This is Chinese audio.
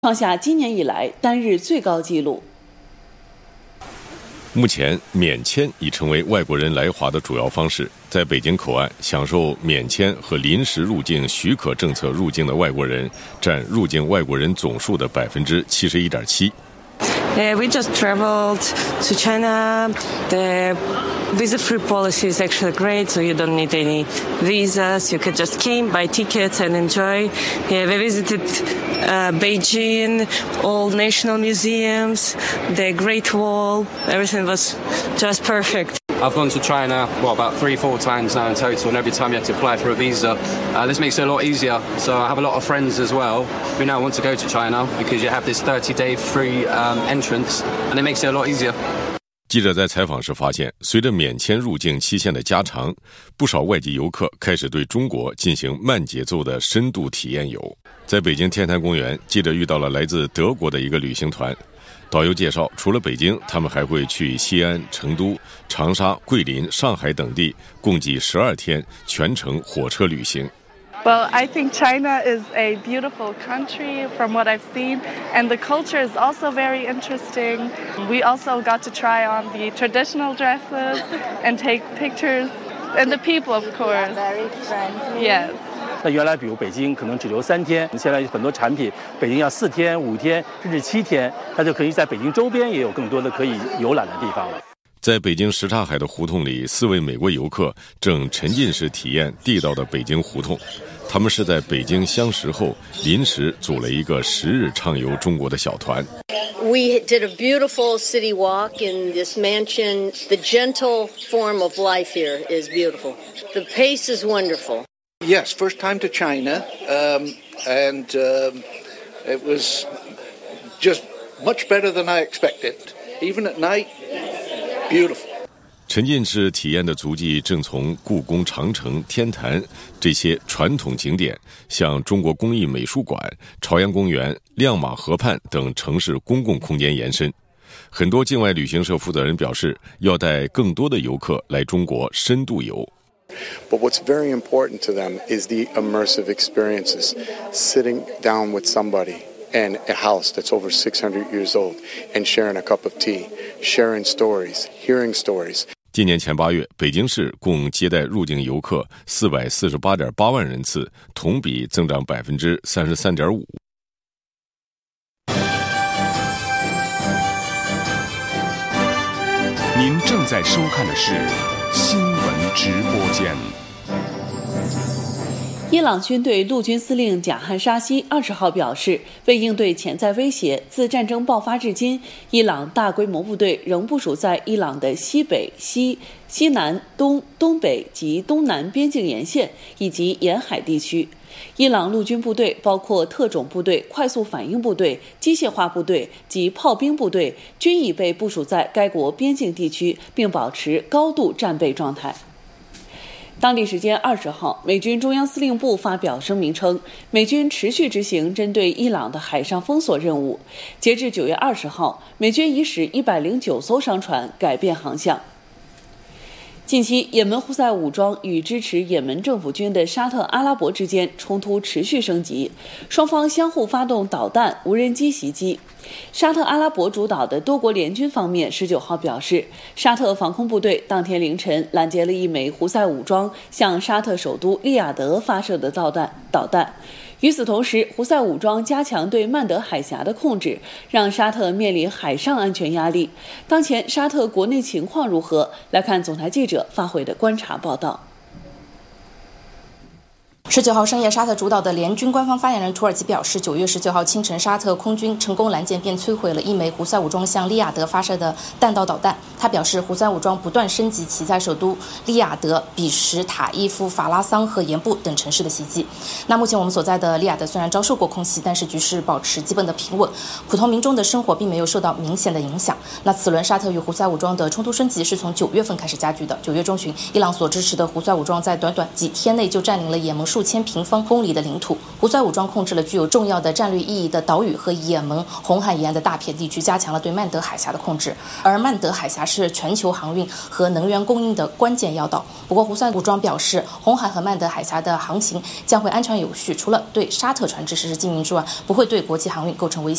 创下今年以来单日最高纪录。 目前，免签已成为外国人来华的主要方式。在北京口岸，享受免签和临时入境许可政策入境的外国人占入境外国人总数的71.7%。 We just traveled to China. The visa-free policy is actually great, so you don't need any visas. You could just came, buy tickets, and enjoy. We visited Beijing, all national museums, the Great Wall. Everything was just perfect. I've gone to China, about 3-4 times now in total, and every time you have to apply for a visa. This makes it a lot easier. So I have a lot of friends as well who now want to go to China because you have this 30-day free entrance, and it makes it a lot easier. 记者在采访时发现，随着免签入境期限的加长，不少外籍游客开始对中国进行慢节奏的深度体验游。在北京天坛公园，记者遇到了来自德国的一个旅行团。导游介绍，除了北京，他们还会去西安、成都、长沙、桂林、上海等地，共计12天，全程火车旅行。 Well, I think China is a beautiful country from what I've seen, and the culture is also very interesting. We also got to try on the traditional dresses and take pictures, and the people, of course. Very friendly. Yes. 那原来比如北京可能只留3天，现在很多产品北京要4天、5天，甚至7天，它就可以在北京周边也有更多的可以游览的地方了。 在北京什刹海的胡同里，4位美国游客正沉浸式体验地道的北京胡同。他们是在北京相识后临时组了一个10日畅游中国的小团。 We did a beautiful city walk in this mansion. The gentle form of life here is beautiful. The pace is wonderful. Yes, first time to China, and it was just much better than I expected. Even at night, beautiful. 沉浸式体验的足迹正从故宫、长城、天坛这些传统景点，向中国工艺美术馆、朝阳公园、亮马河畔等城市公共空间延伸。很多境外旅行社负责人表示，要带更多的游客来中国深度游。 But what's very important to them is the immersive experiences, sitting down with somebody in a house that's over 600 years old and sharing a cup of tea, sharing stories, hearing stories. 今年前8月，北京市共接待入境游客448.8万人次，同比增长33.5%。 您正在收看的是新闻直播间。 伊朗军队陆军司令贾汉沙希20号表示，为应对潜在威胁，自战争爆发至今，伊朗大规模部队仍部署在伊朗的西北、西南、东北及东南边境沿线以及沿海地区。伊朗陆军部队包括特种部队、快速反应部队、机械化部队及炮兵部队，均已被部署在该国边境地区，并保持高度战备状态。当地时间20号，美军中央司令部发表声明称，美军持续执行针对伊朗的海上封锁任务。截至9月20号，美军已使109艘商船改变航向。近期，也门胡塞武装与支持也门政府军的沙特阿拉伯之间冲突持续升级，双方相互发动导弹、无人机袭击。沙特阿拉伯主导的多国联军方面19号表示，沙特防空部队当天凌晨拦截了一枚胡塞武装向沙特首都利雅得发射的导弹。与此同时，胡塞武装加强对曼德海峡的控制，让沙特面临海上安全压力。当前沙特国内情况如何？来看总台记者发回的观察报道。 19号深夜，沙特主导的联军官方发言人土耳其表示，9月19号清晨，沙特空军成功拦截并摧毁了一枚胡塞武装向利雅得发射的弹道导弹。他表示，胡塞武装不断升级其在首都利雅得、比什、塔伊夫、法拉桑和盐布等城市的袭击。那目前我们所在的利雅得虽然遭受过空袭，但是局势保持基本的平稳，普通民众的生活并没有受到明显的影响。那此轮沙特与胡塞武装的冲突升级是从9月份开始加剧的。9月中旬，伊朗所支持的胡塞武装在短短几天内就占领了也门数数千平方公里的领土。胡塞武装控制了具有重要的战略意义的岛屿和也门、红海沿岸的大片地区，加强了对曼德海峡的控制。而曼德海峡是全球航运和能源供应的关键要道。不过，胡塞武装表示，红海和曼德海峡的航行将会安全有序，除了对沙特船只实施禁运之外，不会对国际航运构成威胁。